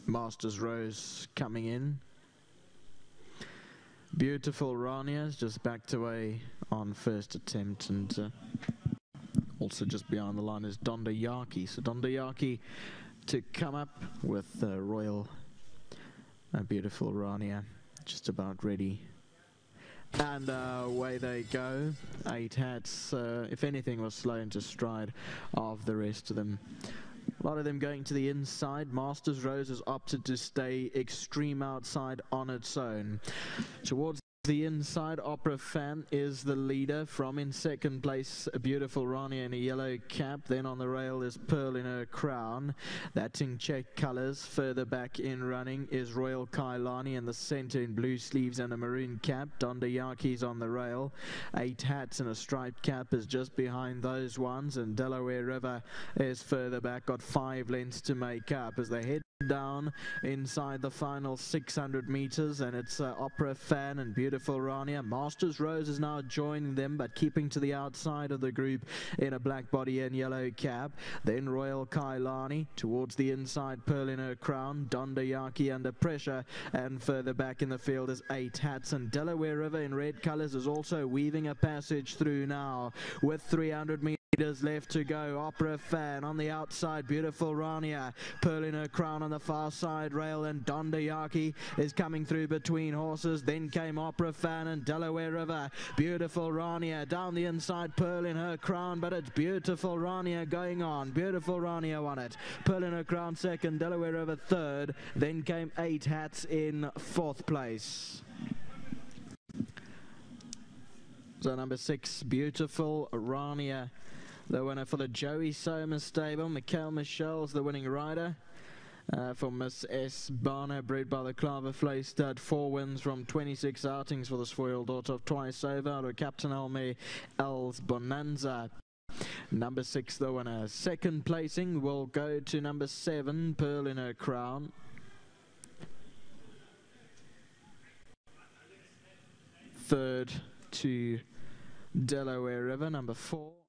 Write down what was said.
Masters Rose coming in. Beautiful Rania's just backed away on first attempt, and also just behind the line is Dondayaki. So Dondayaki to come up with Royal. Beautiful Rania just about ready. And away they go. 8 Hats, if anything, was slow into stride of the rest of them. A lot of them going to the inside. Masters Rose has opted to stay extreme outside on its own. Towards the inside, Opera Fan is the leader. From in second place, a beautiful Rania in a yellow cap. Then on the rail is Pearl in her crown. That's in check colours. Further back in running is Royal Kailani in the centre in blue sleeves and a maroon cap. Dondayaki's on the rail. 8 Hats and a striped cap is just behind those ones. And Delaware River is further back. Got 5 lengths to make up as they head down inside the final 600 meters, and it's Opera Fan and beautiful Rania. Masters Rose is now joining them, but keeping to the outside of the group in a black body and yellow cap. Then Royal Kailani towards the inside, Pearl in her crown. Dondayaki under pressure, and further back in the field is 8 Hats, and Delaware River in red colors is also weaving a passage through now with 300 meters left to go. Opera Fan on the outside, beautiful Rania. Pearl in her crown on the far side rail, and Dondayaki is coming through between horses. Then came Opera Fan and Delaware River. Beautiful Rania down the inside, Pearl in her crown, but it's beautiful Rania going on. Beautiful Rania won it. Pearl in her crown second, Delaware River third. Then came 8 Hats in fourth place. So number 6, beautiful Rania, the winner for the Joey Somers stable. Mikhail Michel's the winning rider. For Miss S. Barner, bred by the Klavervlei stud. 4 wins from 26 outings for the spoiled daughter of Twice Over out of Captain Alme Els Bonanza. Number 6, the winner. Second placing will go to number 7, Pearl in her crown. Third to Delaware River, number 4.